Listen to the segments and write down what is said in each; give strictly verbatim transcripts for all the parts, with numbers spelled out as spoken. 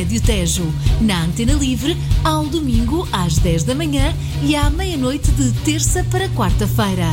Médio Tejo, na Antena Livre, ao domingo às dez da manhã e à meia-noite de terça para quarta-feira.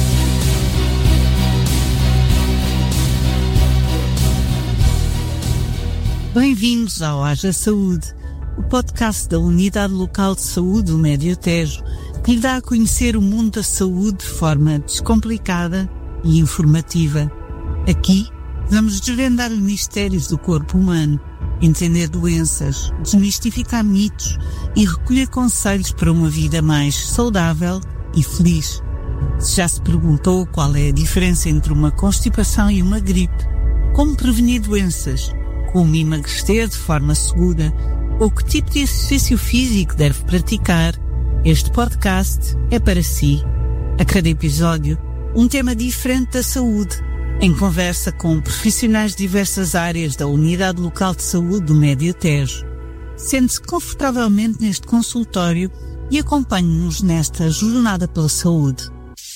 Bem-vindos ao Haja Saúde, o podcast da Unidade Local de Saúde do Médio Tejo, que lhe dá a conhecer o mundo da saúde de forma descomplicada e informativa. Aqui vamos desvendar os mistérios do corpo humano, entender doenças, desmistificar mitos e recolher conselhos para uma vida mais saudável e feliz. Se já se perguntou qual é a diferença entre uma constipação e uma gripe, como prevenir doenças, como emagrecer de forma segura ou que tipo de exercício físico deve praticar, este podcast é para si. A cada episódio, um tema diferente da saúde, em conversa com profissionais de diversas áreas da Unidade Local de Saúde do Médio Tejo. Sente-se confortavelmente neste consultório e acompanhe-nos nesta jornada pela saúde.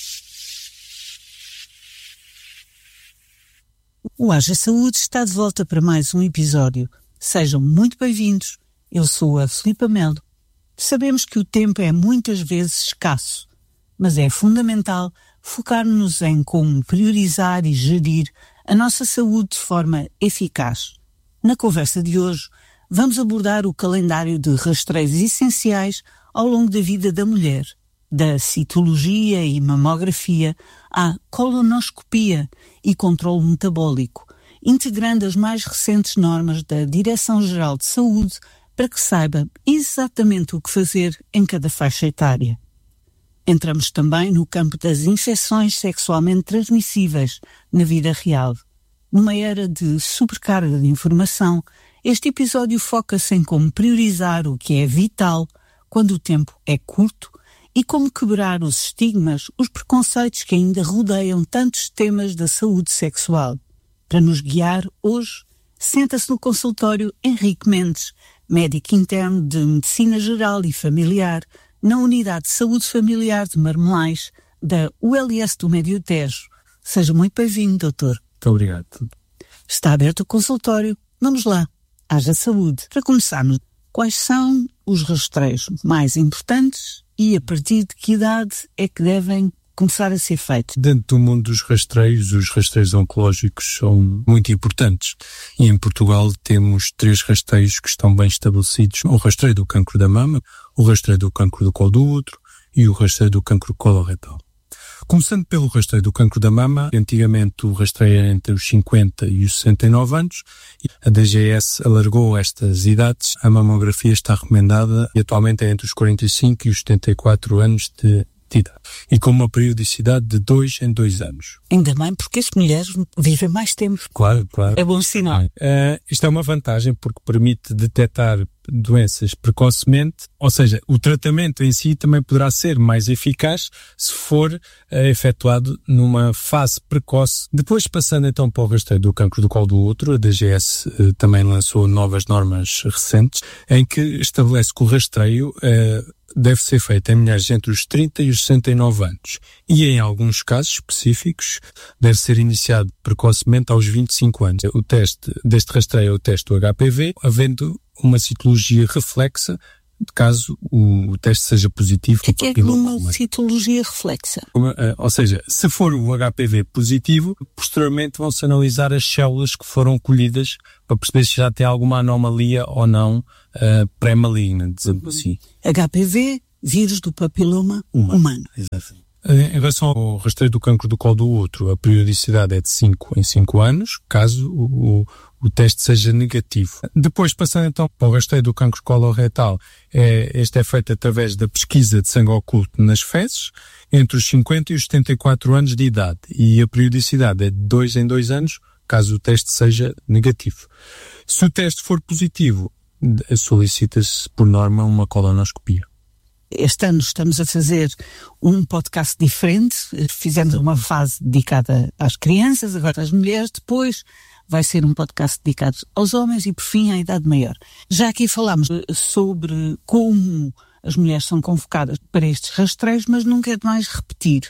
O Haja Saúde está de volta para mais um episódio. Sejam muito bem-vindos. Eu sou a Filipa Melo. Sabemos que o tempo é muitas vezes escasso, mas é fundamental focar-nos em como priorizar e gerir a nossa saúde de forma eficaz. Na conversa de hoje, vamos abordar o calendário de rastreios essenciais ao longo da vida da mulher, da citologia e mamografia à colonoscopia e controle metabólico, integrando as mais recentes normas da Direção-Geral de Saúde para que saiba exatamente o que fazer em cada faixa etária. Entramos também no campo das infecções sexualmente transmissíveis na vida real. Numa era de sobrecarga de informação, este episódio foca-se em como priorizar o que é vital quando o tempo é curto e como quebrar os estigmas, os preconceitos que ainda rodeiam tantos temas da saúde sexual. Para nos guiar, hoje, senta-se no consultório Henrique Mendes, médico interno de Medicina Geral e Familiar, na Unidade de Saúde Familiar de Marmelais, da U L S do Médio Tejo. Seja muito bem-vindo, doutor. Muito obrigado. Está aberto o consultório. Vamos lá. Haja saúde. Para começarmos, quais são os rastreios mais importantes e a partir de que idade é que devem começar a ser feitos? Dentro do mundo dos rastreios, os rastreios oncológicos são muito importantes. E em Portugal temos três rastreios que estão bem estabelecidos. O rastreio do cancro da mama, o rastreio do cancro do colo do útero e o rastreio do cancro coloretal. Começando pelo rastreio do cancro da mama, antigamente o rastreio era entre os cinquenta e os sessenta e nove anos. A D G S alargou estas idades. A mamografia está recomendada e atualmente é entre os quarenta e cinco e os setenta e quatro anos de idade. E com uma periodicidade de dois em dois anos. Ainda bem, porque as mulheres vivem mais tempo. Claro, claro. É bom sinal. Uh, isto é uma vantagem porque permite detectar doenças precocemente, ou seja, o tratamento em si também poderá ser mais eficaz se for uh, efetuado numa fase precoce. Depois, passando então para o rastreio do cancro do colo do útero, a D G S uh, também lançou novas normas recentes em que estabelece que o rastreio uh, deve ser feito em mulheres entre os trinta e os sessenta e nove anos e, em alguns casos específicos, deve ser iniciado precocemente aos vinte e cinco anos. O teste deste rastreio é o teste do H P V, havendo uma citologia reflexa, caso o, o teste seja positivo. O que é que é uma citologia reflexa? Uma, uh, ou seja, se for o H P V positivo, posteriormente vão-se analisar as células que foram colhidas para perceber se já tem alguma anomalia ou não uh, pré-maligna, dizendo assim. H P V, vírus do papiloma humano. humano. Exatamente. Em relação ao rastreio do cancro do colo do útero, a periodicidade é de cinco em cinco anos, caso o, o, o teste seja negativo. Depois, passando então para o rastreio do cancro coloretal, é, este é feito através da pesquisa de sangue oculto nas fezes, entre os cinquenta e os setenta e quatro anos de idade, e a periodicidade é de dois em dois anos, caso o teste seja negativo. Se o teste for positivo, solicita-se, por norma, uma colonoscopia. Este ano estamos a fazer um podcast diferente. Fizemos uma fase dedicada às crianças, agora às mulheres. Depois vai ser um podcast dedicado aos homens e, por fim, à idade maior. Já aqui falámos sobre como as mulheres são convocadas para estes rastreios, mas nunca é demais repetir.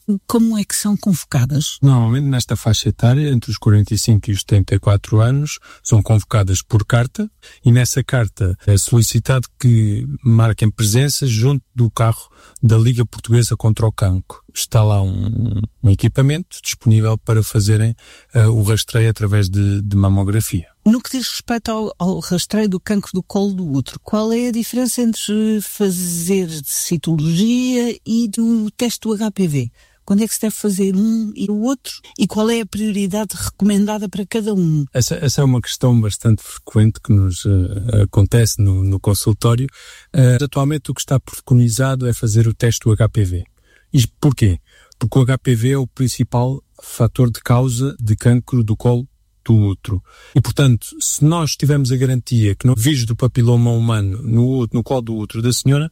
Como é que são convocadas? Normalmente nesta faixa etária, entre os quarenta e cinco e os setenta e quatro anos, são convocadas por carta e nessa carta é solicitado que marquem presença junto do carro da Liga Portuguesa contra o Cancro. Está lá um, um equipamento disponível para fazerem uh, o rastreio através de, de mamografia. No que diz respeito ao, ao rastreio do cancro do colo do útero, qual é a diferença entre fazer citologia e do teste do H P V? Quando é que se deve fazer um e o outro? E qual é a prioridade recomendada para cada um? Essa, essa é uma questão bastante frequente que nos uh, acontece no, no consultório. Uh, atualmente o que está preconizado é fazer o teste do H P V. E porquê? Porque o H P V é o principal fator de causa de cancro do colo do útero. E, portanto, se nós tivermos a garantia que no vírus do papiloma humano no, no colo do útero da senhora,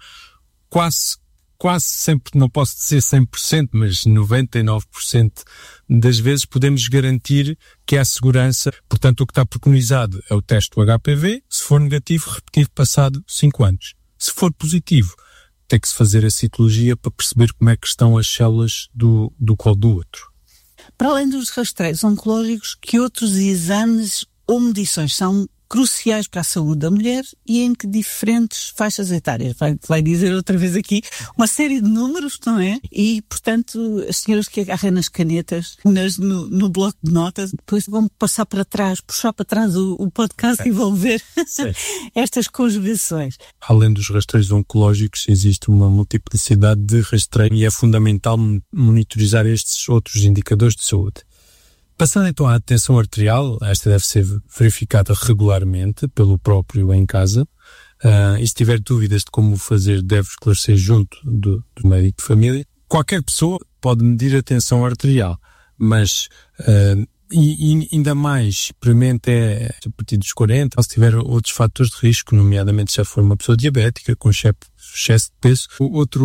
quase quase sempre, não posso dizer cem por cento, mas noventa e nove por cento das vezes podemos garantir que há segurança. Portanto, o que está preconizado é o teste do H P V. Se for negativo, repetir passado cinco anos. Se for positivo, tem que se fazer a citologia para perceber como é que estão as células do, do colo do útero. Para além dos rastreios oncológicos, que outros exames ou medições são cruciais para a saúde da mulher e em que diferentes faixas etárias? Vai, vai dizer outra vez aqui uma série de números, não é? E, portanto, as senhoras que agarrem nas canetas, nas, no, no bloco de notas, depois vão passar para trás, puxar para trás o, o podcast é. E vão ver estas conjugações. Além dos rastreios oncológicos, existe uma multiplicidade de rastreios e é fundamental monitorizar estes outros indicadores de saúde. Passando então à tensão arterial, esta deve ser verificada regularmente pelo próprio em casa. Uh, e se tiver dúvidas de como fazer, deve esclarecer junto do, do médico de família. Qualquer pessoa pode medir a tensão arterial, mas uh, e, e ainda mais experimente é a partir dos quarenta, ou se tiver outros fatores de risco, nomeadamente se já for uma pessoa diabética, com excesso de peso. Outra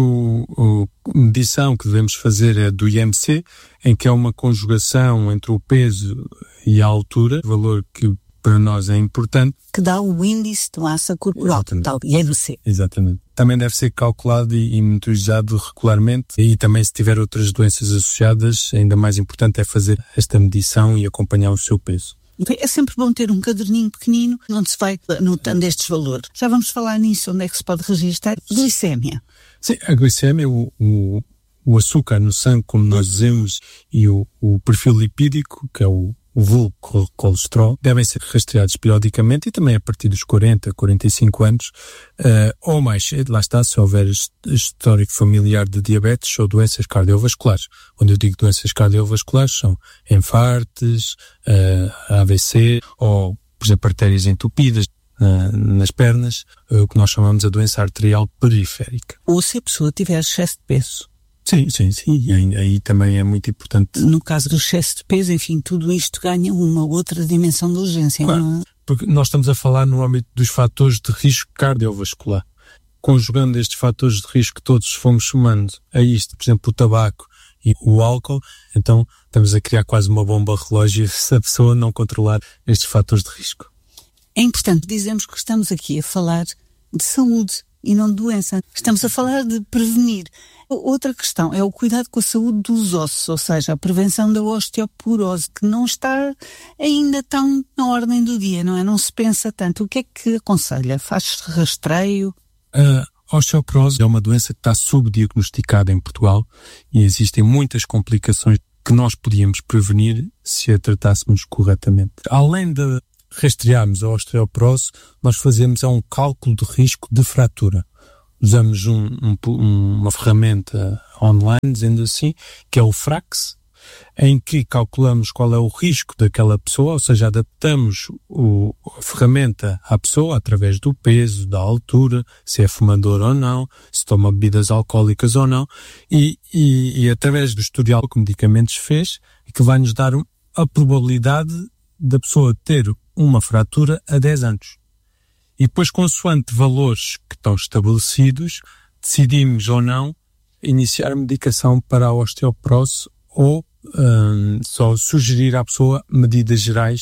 medição que devemos fazer é do I M C, em que é uma conjugação entre o peso e a altura, valor que para nós é importante. Que dá o índice de massa corporal, tal, I M C. Exatamente. Também deve ser calculado e, e monitorizado regularmente e também se tiver outras doenças associadas, ainda mais importante é fazer esta medição e acompanhar o seu peso. É sempre bom ter um caderninho pequenino onde se vai anotando estes valores. Já vamos falar nisso, onde é que se pode registrar. Glicémia. Sim, a glicémia, o, o, o açúcar no sangue, como nós dizemos, e o, o perfil lipídico, que é o o vulgo colesterol, devem ser rastreados periodicamente e também a partir dos quarenta, quarenta e cinco anos, uh, ou mais cedo, lá está, se houver histórico familiar de diabetes ou doenças cardiovasculares. Onde eu digo doenças cardiovasculares são infartes, uh, A V C ou, por exemplo, artérias entupidas uh, nas pernas, uh, o que nós chamamos a doença arterial periférica. Ou se a pessoa tiver excesso de peso. Sim, sim, sim. E aí, aí também é muito importante. No caso do excesso de peso, enfim, tudo isto ganha uma outra dimensão de urgência. Claro, não é? Porque nós estamos a falar no âmbito dos fatores de risco cardiovascular. Conjugando estes fatores de risco que todos fomos somando a isto, por exemplo, o tabaco e o álcool, então estamos a criar quase uma bomba relógio se a pessoa não controlar estes fatores de risco. É importante dizermos que estamos aqui a falar de saúde e não de doença. Estamos a falar de prevenir. Outra questão é o cuidado com a saúde dos ossos, ou seja, a prevenção da osteoporose, que não está ainda tão na ordem do dia, não é? Não se pensa tanto. O que é que aconselha? Faz rastreio? A osteoporose é uma doença que está subdiagnosticada em Portugal e existem muitas complicações que nós podíamos prevenir se a tratássemos corretamente. Além de rastrearmos a osteoporose, nós fazemos é um cálculo de risco de fratura. Usamos um, um, uma ferramenta online, dizendo assim, que é o Frax, em que calculamos qual é o risco daquela pessoa, ou seja, adaptamos o, a ferramenta à pessoa através do peso, da altura, se é fumador ou não, se toma bebidas alcoólicas ou não, e, e, e através do historial que medicamentos fez, que vai nos dar a probabilidade da pessoa ter uma fratura a dez anos. E depois, consoante valores que estão estabelecidos, decidimos ou não iniciar a medicação para a osteoporose ou hum, só sugerir à pessoa medidas gerais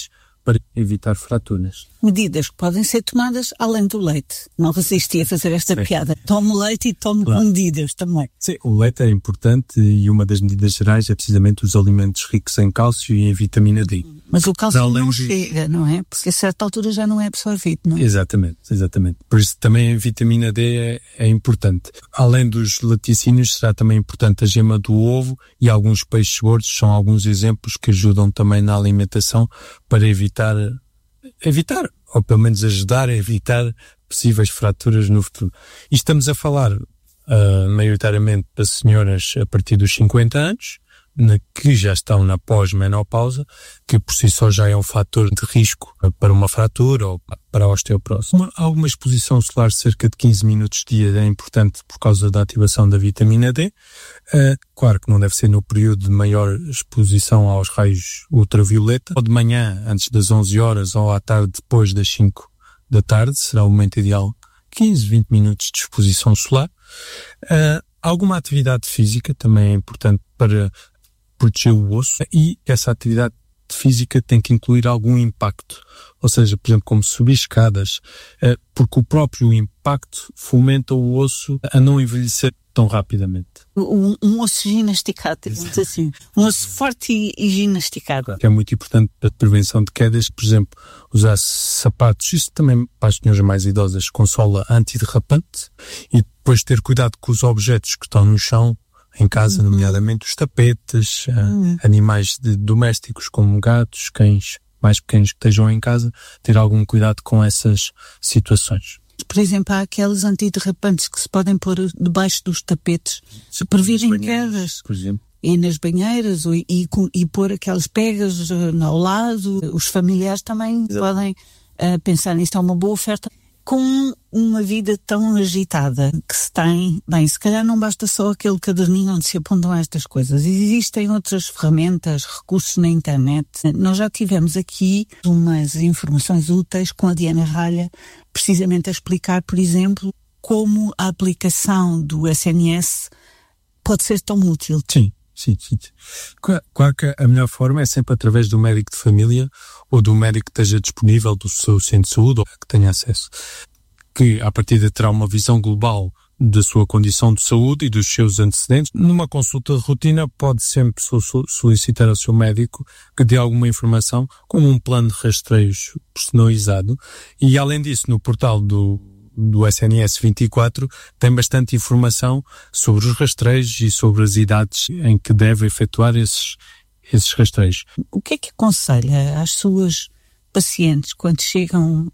para evitar fraturas. Medidas que podem ser tomadas além do leite. Não resisti a fazer esta Sim. piada. Tomo leite e tomo Claro. com medidas também. Sim, o leite é importante e uma das medidas gerais é precisamente os alimentos ricos em cálcio e em vitamina D. Mas o cálcio Para além não de- chega, não é? Porque a certa altura já não é absorvido, não é? Exatamente, exatamente. Por isso também a vitamina D é, é importante. Além dos laticínios, será também importante a gema do ovo e alguns peixes gordos, são alguns exemplos que ajudam também na alimentação para evitar, evitar, ou pelo menos ajudar a evitar possíveis fraturas no futuro. E estamos a falar uh, maioritariamente para senhoras a partir dos cinquenta anos, na, que já estão na pós-menopausa, que por si só já é um fator de risco para uma fratura ou para a osteoporose. Uma, alguma exposição solar de cerca de quinze minutos dia é importante por causa da ativação da vitamina D. Uh, claro que não deve ser no período de maior exposição aos raios ultravioleta, ou de manhã antes das onze horas ou à tarde depois das cinco da tarde, será o momento ideal, quinze, vinte minutos de exposição solar. Uh, alguma atividade física também é importante para proteger o osso, e essa atividade física tem que incluir algum impacto, ou seja, por exemplo, como subir escadas, porque o próprio impacto fomenta o osso a não envelhecer tão rapidamente. Um, um osso ginasticado, digamos assim. Um osso forte e, e ginasticado. Que é muito importante para a prevenção de quedas, por exemplo, usar sapatos, isso também para as senhoras mais idosas, com sola antiderrapante, e depois ter cuidado com os objetos que estão no chão, em casa, uhum. nomeadamente os tapetes, uhum. uh, animais de, domésticos como gatos, cães mais pequenos que estejam em casa, ter algum cuidado com essas situações. Por exemplo, há aqueles antiderrapantes que se podem pôr debaixo dos tapetes para previrem quedas. Por exemplo. E nas banheiras, e, e, e pôr aquelas pegas ao lado. Os familiares também Exato. podem uh, pensar nisto, é uma boa oferta. Com uma vida tão agitada que se tem, bem, se calhar não basta só aquele caderninho onde se apontam estas coisas. Existem outras ferramentas, recursos na internet. Nós já tivemos aqui umas informações úteis com a Diana Ralha, precisamente a explicar, por exemplo, como a aplicação do S N S pode ser tão útil. Sim. Sim, sim. Claro que a melhor forma é sempre através do médico de família ou do médico que esteja disponível do seu centro de saúde ou que tenha acesso, que à partida terá uma visão global da sua condição de saúde e dos seus antecedentes. Numa consulta de rotina pode sempre solicitar ao seu médico que dê alguma informação, como um plano de rastreios personalizado, e além disso no portal do do S N S vinte e quatro tem bastante informação sobre os rastreios e sobre as idades em que deve efetuar esses, esses rastreios. O que é que aconselha às suas pacientes quando chegam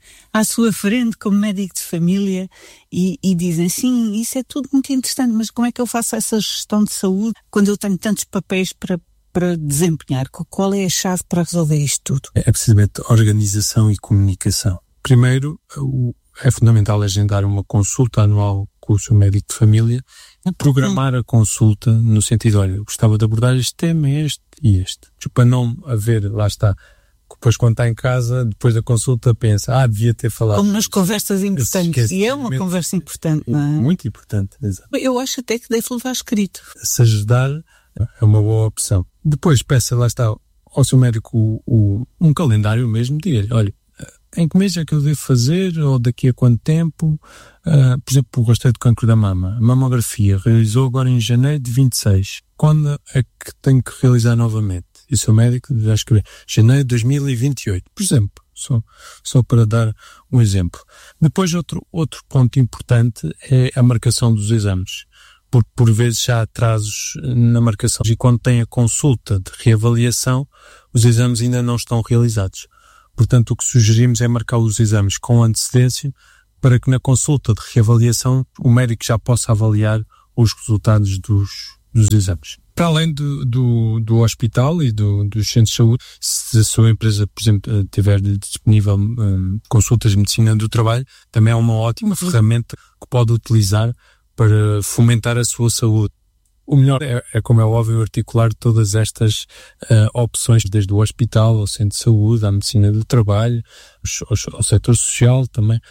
à sua frente como médico de família e, e dizem, sim, isso é tudo muito interessante, mas como é que eu faço essa gestão de saúde quando eu tenho tantos papéis para, para desempenhar? Qual é a chave para resolver isto tudo? É precisamente organização e comunicação. Primeiro, o é fundamental agendar uma consulta anual com o seu médico de família, programar a consulta no sentido, olha, eu gostava de abordar este tema, este e este. Para não haver, lá está, depois quando está em casa, depois da consulta pensa, ah, devia ter falado. Como nas conversas importantes. E é uma conversa importante, não é? Muito importante, exato. Eu acho até que deve levar escrito. Se ajudar, é uma boa opção. Depois peça, lá está, ao seu médico o, o, um calendário mesmo, diga-lhe, olha, em que mês é que eu devo fazer, ou daqui a quanto tempo? Uh, por exemplo, o rastreio do cancro da mama. A mamografia realizou agora em janeiro de vinte e seis. Quando é que tenho que realizar novamente? E o seu médico já escreveu janeiro de dois mil e vinte e oito, por exemplo. Só, só para dar um exemplo. Depois, outro, outro ponto importante é a marcação dos exames. Porque por vezes há atrasos na marcação. E quando tem a consulta de reavaliação, os exames ainda não estão realizados. Portanto, o que sugerimos é marcar os exames com antecedência para que na consulta de reavaliação o médico já possa avaliar os resultados dos, dos exames. Para além do, do, do hospital e do, dos centros de saúde, se a sua empresa, por exemplo, tiver disponível um, consultas de medicina do trabalho, também é uma ótima ferramenta que pode utilizar para fomentar a sua saúde. O melhor é, é, como é óbvio, articular todas estas uh, opções, desde o hospital, ao centro de saúde, à medicina do trabalho, ao, ao setor social também,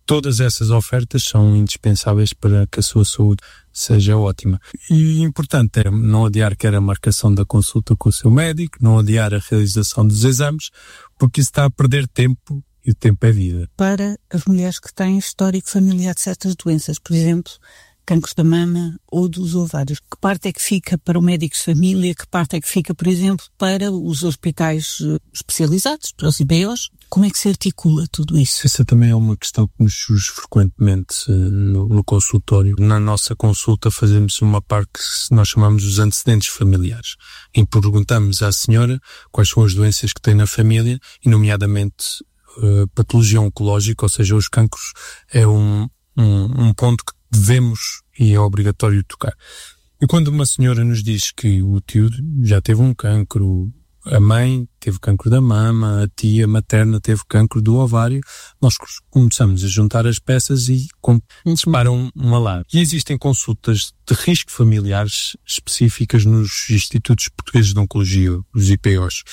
todas essas ofertas são indispensáveis para que a sua saúde seja ótima. E importante é não adiar quer a marcação da consulta com o seu médico, não adiar a realização dos exames, porque isso está a perder tempo e o tempo é vida. Para as mulheres que têm histórico familiar de certas doenças, por exemplo, cancros da mama ou dos ovários, que parte é que fica para o médico de família, que parte é que fica, por exemplo, para os hospitais especializados, para os I B Os? Como é que se articula tudo isso? Essa também é uma questão que nos surge frequentemente no, no consultório. Na nossa consulta fazemos uma parte que nós chamamos os antecedentes familiares, em que perguntamos à senhora quais são as doenças que tem na família, e nomeadamente uh, patologia oncológica, ou seja, os cancros é um, um, um ponto que devemos e é obrigatório tocar. E quando uma senhora nos diz que o tio já teve um cancro, a mãe teve cancro da mama, a tia materna teve cancro do ovário, nós começamos a juntar as peças e com, disparam um, um alarme. E existem consultas de risco familiares específicas nos Institutos Portugueses de Oncologia, os I P Os.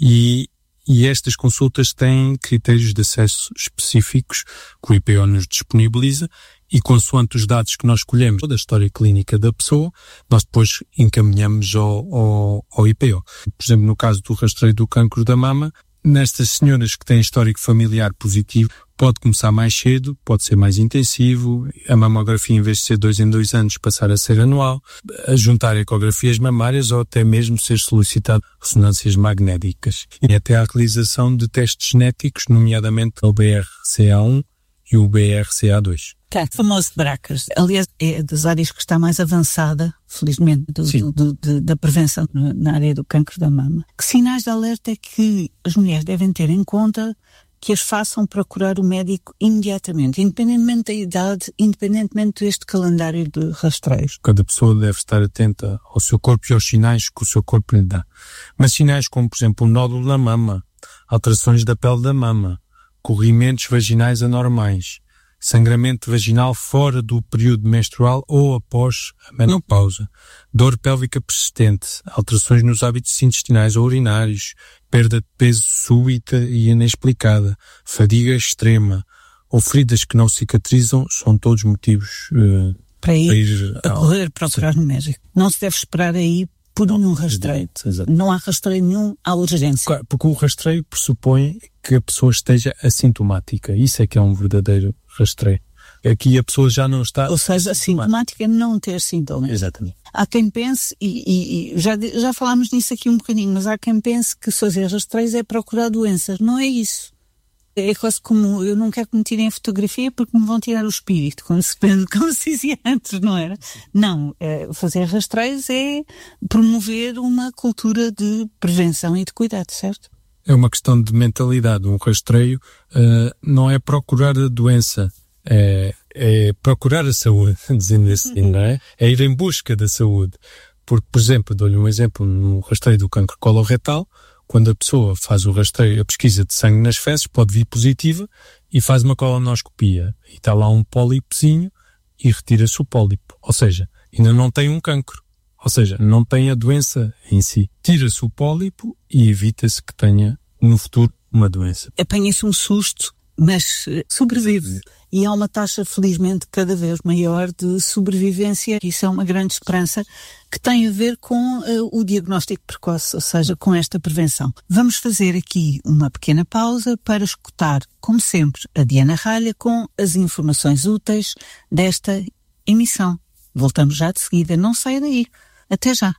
E E estas consultas têm critérios de acesso específicos que o I P O nos disponibiliza, e consoante os dados que nós escolhemos da história clínica da pessoa, nós depois encaminhamos ao, ao, ao I P O. Por exemplo, no caso do rastreio do cancro da mama, nestas senhoras que têm histórico familiar positivo, pode começar mais cedo, pode ser mais intensivo, a mamografia, em vez de ser dois em dois anos, passar a ser anual, a juntar ecografias mamárias ou até mesmo ser solicitado ressonâncias magnéticas. E até a realização de testes genéticos, nomeadamente o B R C A um e o B R C A dois. Cá, o famoso B R C A. Aliás, é das áreas que está mais avançada, felizmente, do, do, do, do, da prevenção na área do cancro da mama. Que sinais de alerta é que as mulheres devem ter em conta que as façam procurar o médico imediatamente, independentemente da idade, independentemente deste calendário de rastreios? Cada pessoa deve estar atenta ao seu corpo e aos sinais que o seu corpo lhe dá. Mas sinais como, por exemplo, um nódulo na mama, alterações da pele da mama, corrimentos vaginais anormais, sangramento vaginal fora do período menstrual ou após a menopausa, dor pélvica persistente, alterações nos hábitos intestinais ou urinários, perda de peso súbita e inexplicada, fadiga extrema ou feridas que não cicatrizam, são todos motivos uh, para ir, para ir a correr procurar no médico. Não se deve esperar aí por nenhum rastreio. Exato. Não há rastreio nenhum à urgência. Claro, porque o rastreio pressupõe que a pessoa esteja assintomática. Isso é que é um verdadeiro rastreio. Aqui a pessoa já não está... Ou seja, assintomática é não ter sintomas. Exatamente. Há quem pense, e, e, e já, já falámos nisso aqui um bocadinho, mas há quem pense que fazer rastreios é procurar doenças. Não é isso. É quase como, eu não quero que me tirem a fotografia porque me vão tirar o espírito, como se, como se dizia antes, não era? Não, é, fazer rastreios é promover uma cultura de prevenção e de cuidado, certo? É uma questão de mentalidade. Um rastreio uh, não é procurar a doença, é, é procurar a saúde, dizendo assim, não é? É ir em busca da saúde. Porque, por exemplo, dou-lhe um exemplo, no rastreio do cancro coloretal, quando a pessoa faz o rastreio, a pesquisa de sangue nas fezes, pode vir positiva e faz uma colonoscopia. E está lá um pólipozinho e retira-se o pólipo. Ou seja, ainda não tem um cancro. Ou seja, não tem a doença em si. Tira-se o pólipo e evita-se que tenha, no futuro, uma doença. Apanha-se um susto, mas sobrevive. E há uma taxa, felizmente, cada vez maior de sobrevivência. Isso é uma grande esperança que tem a ver com uh, o diagnóstico precoce, ou seja, com esta prevenção. Vamos fazer aqui uma pequena pausa para escutar, como sempre, a Diana Ralha com as informações úteis desta emissão. Voltamos já de seguida. Não saia daí. Até já.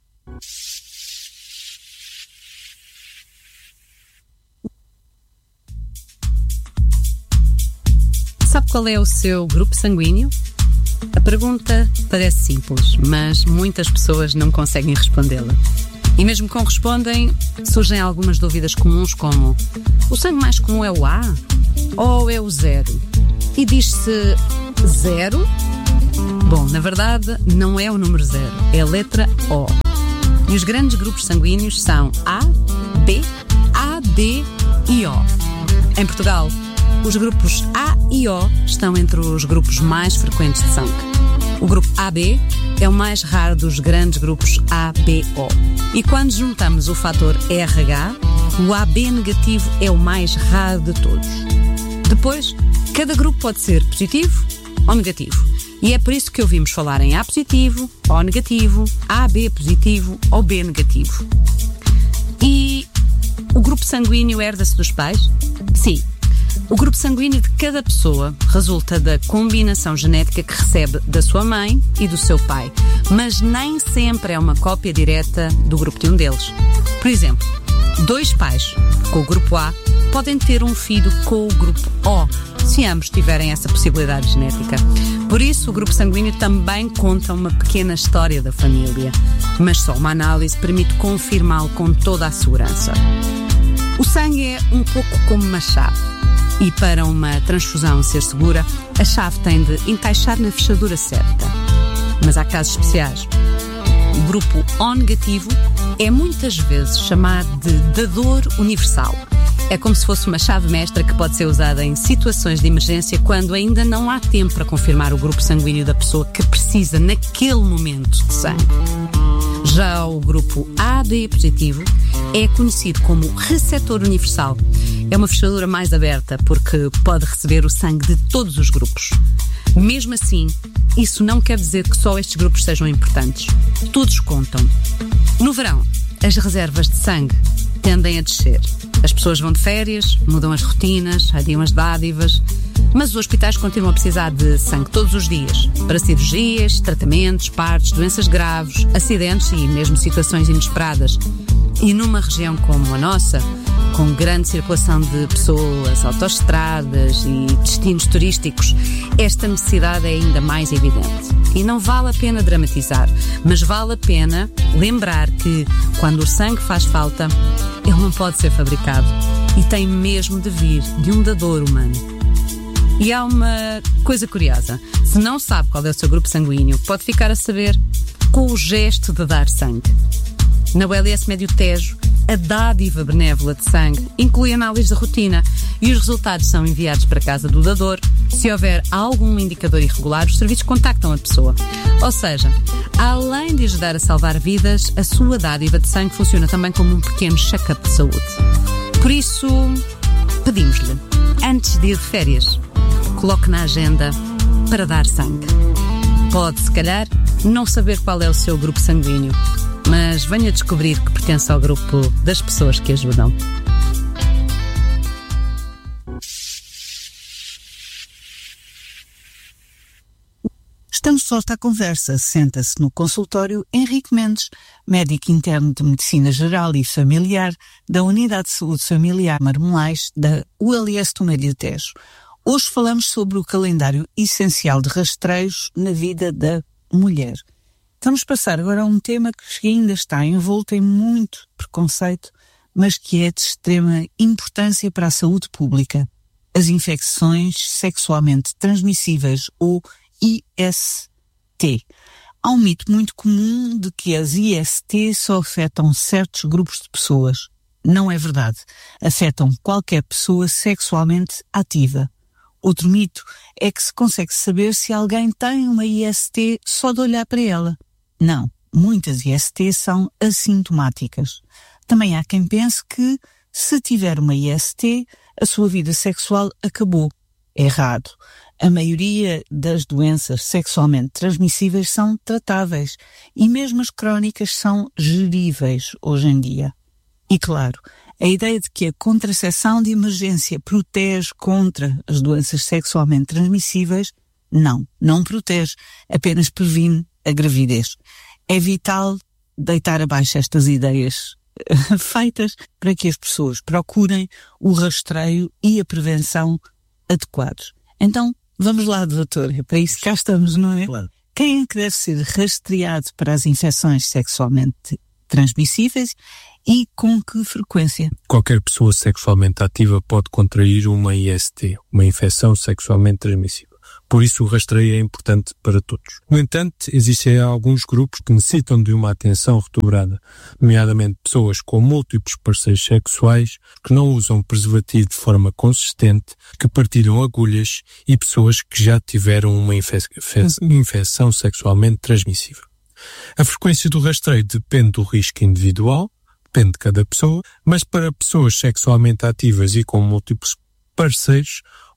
Sabe qual é o seu grupo sanguíneo? A pergunta parece simples, mas muitas pessoas não conseguem respondê-la. E mesmo que respondem, surgem algumas dúvidas comuns como: o sangue mais comum é o A? Ou é o zero? E diz-se zero? Bom, na verdade, não é o número zero, é a letra O. E os grandes grupos sanguíneos são A, B, A, D e O. Em Portugal, os grupos A e O estão entre os grupos mais frequentes de sangue. O grupo A B é o mais raro dos grandes grupos A B O. E quando juntamos o fator R H, o A B negativo é o mais raro de todos. Depois, Cada grupo pode ser positivo ou negativo. E é por isso que ouvimos falar em A positivo ou negativo, A B positivo ou B negativo. E o grupo sanguíneo herda-se dos pais? Sim. O grupo sanguíneo de cada pessoa resulta da combinação genética que recebe da sua mãe e do seu pai, mas nem sempre é uma cópia direta do grupo de um deles. Por exemplo, dois pais com o grupo A podem ter um filho com o grupo O, se ambos tiverem essa possibilidade genética. Por isso, o grupo sanguíneo também conta uma pequena história da família, mas só uma análise permite confirmá-lo com toda a segurança. O sangue é um pouco como uma chave, e para uma transfusão ser segura, a chave tem de encaixar na fechadura certa. Mas há casos especiais. O grupo O negativo é muitas vezes chamado de dador universal. É como se fosse uma chave mestra que pode ser usada em situações de emergência quando ainda não há tempo para confirmar o grupo sanguíneo da pessoa que precisa naquele momento de sangue. Já o grupo A B positivo é conhecido como receptor universal. É uma fechadura mais aberta porque pode receber o sangue de todos os grupos. Mesmo assim, isso não quer dizer que só estes grupos sejam importantes. Todos contam. No verão, as reservas de sangue tendem a descer. As pessoas vão de férias, mudam as rotinas, adiam as dádivas, mas os hospitais continuam a precisar de sangue todos os dias, para cirurgias, tratamentos, partos, doenças graves, acidentes e mesmo situações inesperadas. E numa região como a nossa, com grande circulação de pessoas, autoestradas e destinos turísticos, esta necessidade é ainda mais evidente. E não vale a pena dramatizar, mas vale a pena lembrar que, quando o sangue faz falta, ele não pode ser fabricado e tem mesmo de vir de um dador humano. E há uma coisa curiosa. Se não sabe qual é o seu grupo sanguíneo, pode ficar a saber com o gesto de dar sangue. Na U L S Médio Tejo, a dádiva benévola de sangue inclui análise de rotina e os resultados são enviados para a casa do dador. Se houver algum indicador irregular, os serviços contactam a pessoa. Ou seja, além de ajudar a salvar vidas, a sua dádiva de sangue funciona também como um pequeno check-up de saúde. Por isso, pedimos-lhe, antes de ir de férias, coloque na agenda para dar sangue. Pode, se calhar, não saber qual é o seu grupo sanguíneo, mas venha descobrir que pertence ao grupo das pessoas que ajudam. Estamos de volta à conversa. Senta-se no consultório Henrique Mendes, médico interno de Medicina Geral e Familiar da Unidade de Saúde Familiar Marmelais da U L S do Médio Tejo. Hoje falamos sobre o calendário essencial de rastreios na vida da mulher. Vamos passar agora a um tema que ainda está envolto em muito preconceito, mas que é de extrema importância para a saúde pública. As infecções sexualmente transmissíveis, ou I S T. Há um mito muito comum de que as I S T só afetam certos grupos de pessoas. Não é verdade. Afetam qualquer pessoa sexualmente ativa. Outro mito é que se consegue saber se alguém tem uma I S T só de olhar para ela. Não, muitas I S T são assintomáticas. Também há quem pense que, se tiver uma I S T, a sua vida sexual acabou. Errado. A maioria das doenças sexualmente transmissíveis são tratáveis e mesmo as crónicas são geríveis hoje em dia. E claro, a ideia de que a contracepção de emergência protege contra as doenças sexualmente transmissíveis, não, não protege, apenas previne a gravidez. É vital deitar abaixo estas ideias feitas para que as pessoas procurem o rastreio e a prevenção adequados. Então, vamos lá, doutor, é para isso que cá estamos, não é? Claro. Quem é que deve ser rastreado para as infecções sexualmente transmissíveis e com que frequência? Qualquer pessoa sexualmente ativa pode contrair uma I S T, uma infecção sexualmente transmissível. Por isso o rastreio é importante para todos. No entanto, existem alguns grupos que necessitam de uma atenção redobrada, nomeadamente pessoas com múltiplos parceiros sexuais, que não usam preservativo de forma consistente, que partilham agulhas e pessoas que já tiveram uma infe- infecção sexualmente transmissível. A frequência do rastreio depende do risco individual, depende de cada pessoa, mas para pessoas sexualmente ativas e com múltiplos parceiros,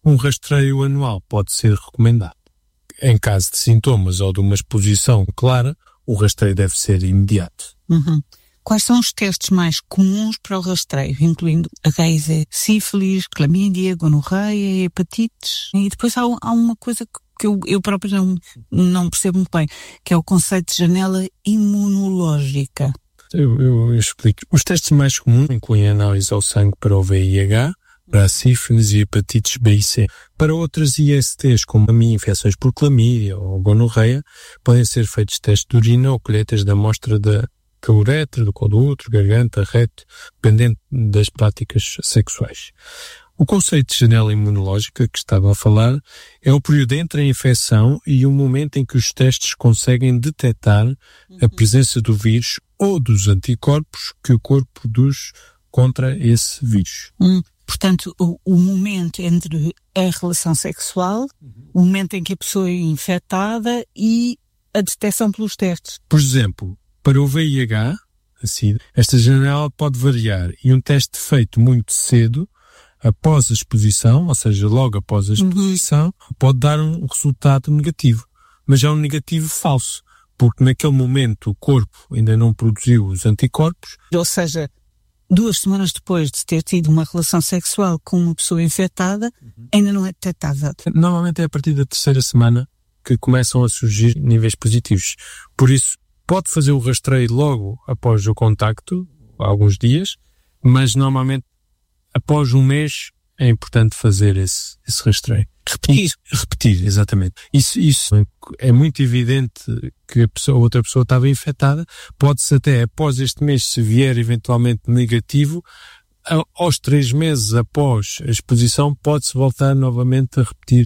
um rastreio anual pode ser recomendado. Em caso de sintomas ou de uma exposição clara, o rastreio deve ser imediato. Uhum. Quais são os testes mais comuns para o rastreio, incluindo H I V, sífilis, clamídia, gonorreia, hepatites? E depois há, há uma coisa que eu, eu próprio não, não percebo muito bem, que é o conceito de janela imunológica. Eu, eu, eu explico. Os testes mais comuns incluem a análise ao sangue para o V I H, para a sífilis e hepatites B e C. Para outras I S Ts, como a minha infecções por clamídia ou gonorreia, podem ser feitos testes de urina ou colheitas da amostra da da uretra, do colo do útero, garganta, reto, dependendo das práticas sexuais. O conceito de janela imunológica que estava a falar é o período entre a infecção e o momento em que os testes conseguem detectar a presença do vírus ou dos anticorpos que o corpo produz contra esse vírus. Hum, portanto, o, o momento entre a relação sexual, uhum. o momento em que a pessoa é infectada e a detecção pelos testes. Por exemplo, para o V I H, a SIDA, esta janela pode variar e um teste feito muito cedo, após a exposição, ou seja, logo após a exposição, uhum. pode dar um resultado negativo. Mas é um negativo falso, porque naquele momento o corpo ainda não produziu os anticorpos. Ou seja, duas semanas depois de ter tido uma relação sexual com uma pessoa infectada, uhum. ainda não é detectável. Normalmente é a partir da terceira semana que começam a surgir níveis positivos. Por isso, pode fazer o rastreio logo após o contacto, alguns dias, mas normalmente após um mês é importante fazer esse, esse rastreio. Repetir. E, repetir, exatamente. Isso, isso é muito evidente que a pessoa, outra pessoa estava infectada. Pode-se até, após este mês, se vier eventualmente negativo, aos três meses após a exposição, pode-se voltar novamente a repetir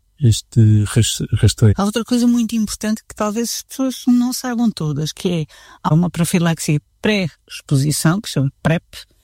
este rastreio. Há outra coisa muito importante que talvez as pessoas não saibam todas, que é há uma profilaxia pré-exposição, que se chama PrEP,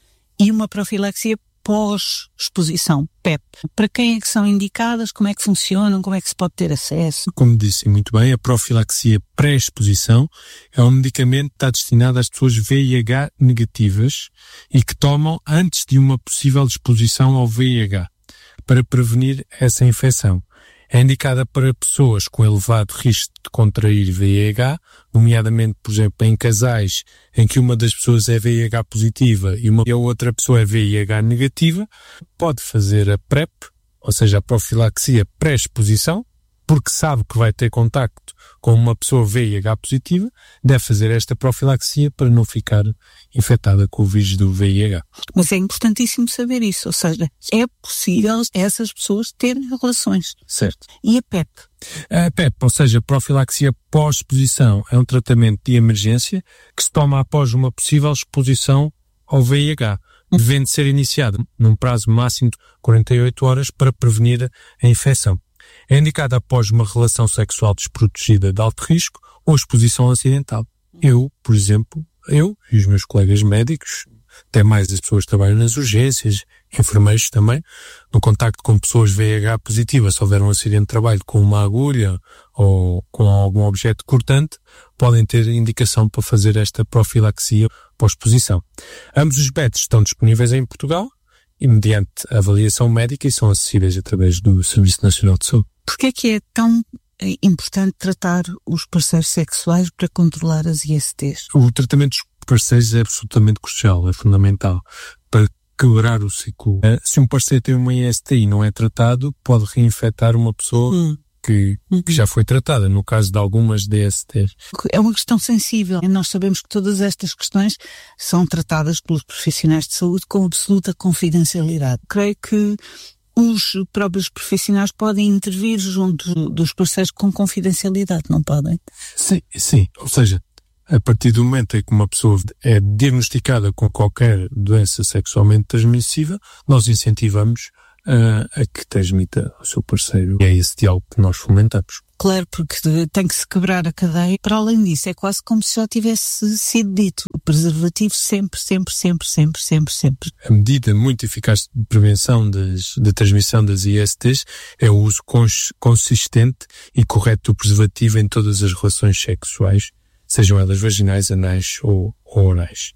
e uma profilaxia pós-exposição, P E P. Para quem é que são indicadas, como é que funcionam, como é que se pode ter acesso? Como disse muito bem, a profilaxia pré-exposição é um medicamento que está destinado às pessoas V I H negativas e que tomam antes de uma possível exposição ao V I H, para prevenir essa infecção. É indicada para pessoas com elevado risco de contrair V I H, nomeadamente, por exemplo, em casais em que uma das pessoas é V I H positiva e, uma, e a outra pessoa é V I H negativa. Pode fazer a PrEP, ou seja, a profilaxia pré-exposição, porque sabe que vai ter contacto com uma pessoa V I H positiva, deve fazer esta profilaxia para não ficar infectada com o vírus do V I H. Mas é importantíssimo saber isso, ou seja, é possível essas pessoas terem relações. Certo. E a P E P? A P E P, ou seja, a profilaxia pós-exposição, é um tratamento de emergência que se toma após uma possível exposição ao V I H, devendo ser iniciado num prazo máximo de quarenta e oito horas para prevenir a infecção. É indicada após uma relação sexual desprotegida de alto risco ou exposição acidental. Eu, por exemplo, eu e os meus colegas médicos, até mais as pessoas que trabalham nas urgências, enfermeiros também, no contacto com pessoas V I H positivas, se houver um acidente de trabalho com uma agulha ou com algum objeto cortante, podem ter indicação para fazer esta profilaxia pós-exposição. Ambos os métodos estão disponíveis em Portugal e mediante avaliação médica e são acessíveis através do Serviço Nacional de Saúde. Porquê é que é tão importante tratar os parceiros sexuais para controlar as I S Ts? O tratamento dos parceiros é absolutamente crucial, é fundamental para quebrar o ciclo. Se um parceiro tem uma I S T e não é tratado, pode reinfectar uma pessoa hum. que, que já foi tratada, no caso de algumas D S Ts. É uma questão sensível. Nós sabemos que todas estas questões são tratadas pelos profissionais de saúde com absoluta confidencialidade. Creio que os próprios profissionais podem intervir junto dos parceiros com confidencialidade, não podem? Sim, sim. Ou seja, a partir do momento em que uma pessoa é diagnosticada com qualquer doença sexualmente transmissível, nós incentivamos uh, a que transmita ao seu parceiro. E é esse diálogo que nós fomentamos. Claro, porque tem que se quebrar a cadeia. Para além disso, é quase como se já tivesse sido dito. O preservativo sempre, sempre, sempre, sempre, sempre, sempre. A medida muito eficaz de prevenção das, da transmissão das I S Ts é o uso cons, consistente e correto do preservativo em todas as relações sexuais, sejam elas vaginais, anais ou, ou orais.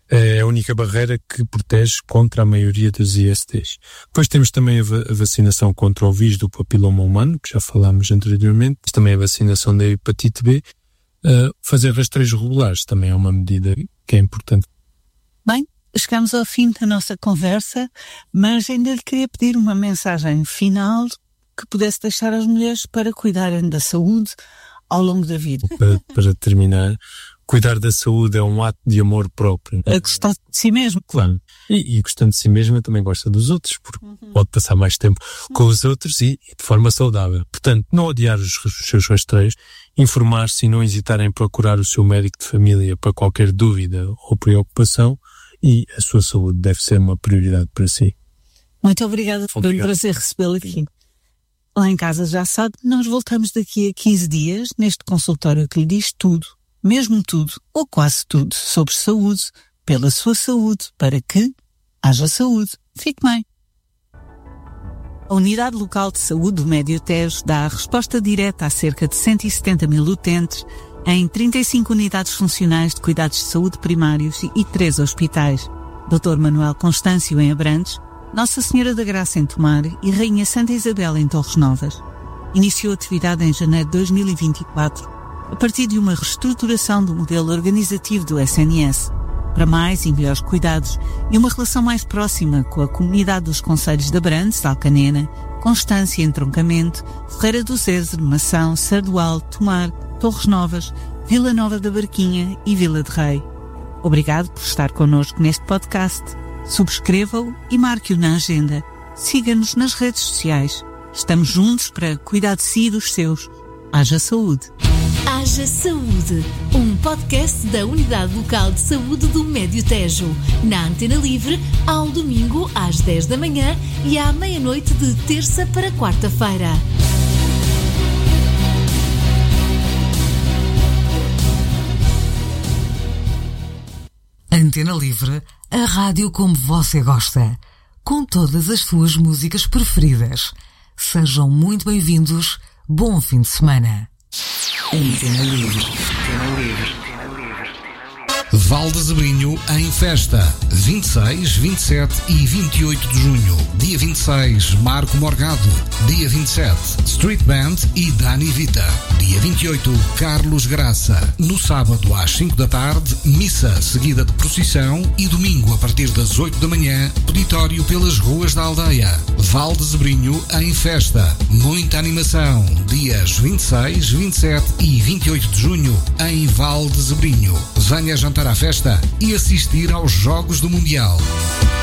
É a única barreira que protege contra a maioria dos I S Ts. Depois temos também a, va- a vacinação contra o vírus do papiloma humano, que já falámos anteriormente. Também a vacinação da hepatite B. Uh, fazer rastreios regulares também é uma medida que é importante. Bem, chegamos ao fim da nossa conversa, mas ainda lhe queria pedir uma mensagem final que pudesse deixar às mulheres para cuidarem da saúde ao longo da vida. Para, para terminar, cuidar da saúde é um ato de amor próprio. A gostar de si mesmo. Claro. E, e gostando de si mesma também gosta dos outros, porque uhum. pode passar mais tempo com os outros e, e de forma saudável. Portanto, não odiar os, os seus rastreios, informar-se e não hesitar em procurar o seu médico de família para qualquer dúvida ou preocupação, e a sua saúde deve ser uma prioridade para si. Muito obrigada, foi um prazer recebê-lo aqui. Lá em casa já sabe, nós voltamos daqui a quinze dias neste consultório que lhe diz tudo, mesmo tudo, ou quase tudo, sobre saúde, pela sua saúde, para que haja saúde. Fique bem. A Unidade Local de Saúde do Médio Tejo dá a resposta direta a cerca de cento e setenta mil utentes em trinta e cinco unidades funcionais de cuidados de saúde primários e três hospitais. doutor Manuel Constâncio em Abrantes, Nossa Senhora da Graça em Tomar e Rainha Santa Isabel em Torres Novas. Iniciou atividade em janeiro de dois mil e vinte e quatro, a partir de uma reestruturação do modelo organizativo do S N S, para mais e melhores cuidados e uma relação mais próxima com a comunidade dos concelhos de Abrantes, Alcanena, Constância, Entroncamento, Ferreira do Zezer, Mação, Sardual, Tomar, Torres Novas, Vila Nova da Barquinha e Vila de Rei. Obrigado por estar connosco neste podcast. Subscreva-o e marque-o na agenda. Siga-nos nas redes sociais. Estamos juntos para cuidar de si e dos seus. Haja saúde. Haja Saúde, um podcast da Unidade Local de Saúde do Médio Tejo, na Antena Livre, ao domingo às dez da manhã e à meia-noite de terça para quarta-feira. Antena Livre, a rádio como você gosta, com todas as suas músicas preferidas. Sejam muito bem-vindos. Bom fim de semana. Antena Livre. Antena Livre. Val de Zabrinho em festa, vinte e seis, vinte e sete e vinte e oito de junho. Dia vinte e seis, Marco Morgado. Dia vinte e sete, Street Band e Dani Vita. Dia vinte e oito, Carlos Graça. No sábado às cinco da tarde, missa seguida de procissão, e domingo a partir das oito da manhã, peditório pelas ruas da aldeia. Val de Zabrinho em festa, muita animação. Dias vinte e seis, vinte e sete e vinte e oito de junho em Val de Zabrinho. Venha jantar à festa e assistir aos Jogos do Mundial.